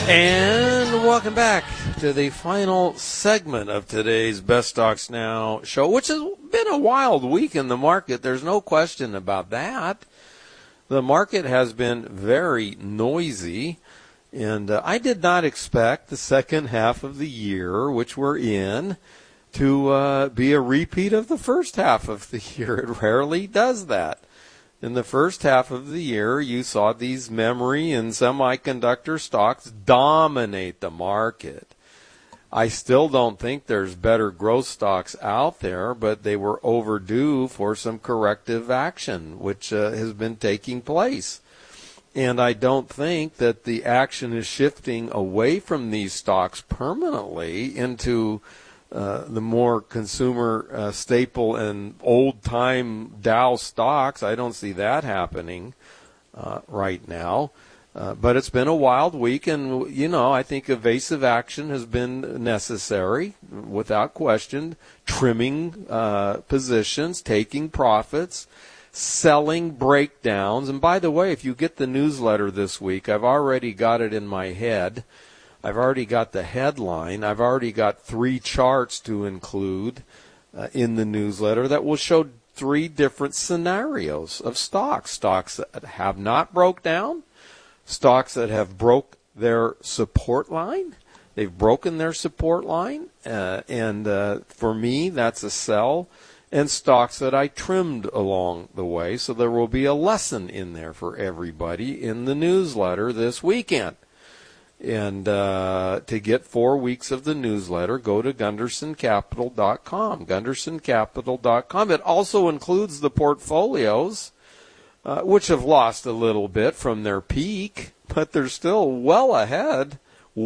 And welcome back to the final segment of today's Best Stocks Now show, which has been a wild week in the market. There's no question about that. The market has been very noisy, and I did not expect the second half of the year, which we're in, to be a repeat of the first half of the year. It rarely does that. In the first half of the year, you saw these memory and semiconductor stocks dominate the market. I still don't think there's better growth stocks out there, but they were overdue for some corrective action, which has been taking place. And I don't think that the action is shifting away from these stocks permanently into the more consumer staple and old-time Dow stocks. I don't see that happening right now. But it's been a wild week, and, I think evasive action has been necessary, without question. Trimming positions, taking profits, selling breakdowns. And by the way, if you get the newsletter this week, I've already got it in my head. I've already got the headline. I've already got 3 charts to include in the newsletter that will show 3 different scenarios of stocks. Stocks that have not broke down, stocks that have broke their support line. They've broken their support line, and for me, that's a sell. And stocks that I trimmed along the way. So there will be a lesson in there for everybody in the newsletter this weekend. And to get 4 weeks of the newsletter, go to GundersonCapital.com. GundersonCapital.com. It also includes the portfolios, which have lost a little bit from their peak, but they're still well ahead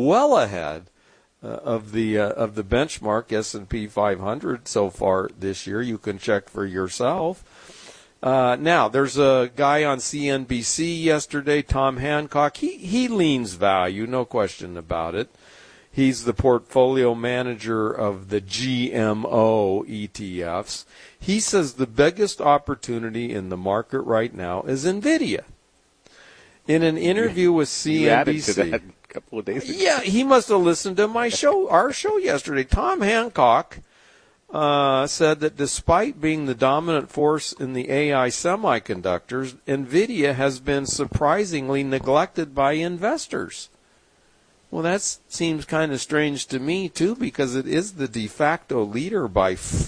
of the benchmark S&P 500 so far this year. You can check for yourself. Now, there's a guy on CNBC yesterday, Tom Hancock. He leans value, no question about it. He's the portfolio manager of the GMO ETFs. He says the biggest opportunity in the market right now is NVIDIA. In an interview with CNBC. You added to that a couple of days ago. Yeah, he must have listened to our show yesterday. Tom Hancock said that despite being the dominant force in the AI semiconductors, NVIDIA has been surprisingly neglected by investors. Well, that seems kind of strange to me, too, because it is the de facto leader by